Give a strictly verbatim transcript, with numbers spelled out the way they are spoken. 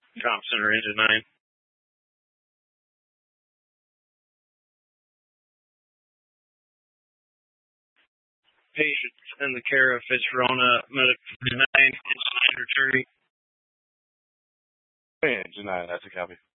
Comp Center, Engine nine. Patient in the care of Fitzgerona Medical nine, Engine nine returning. Engine nine, that's a copy.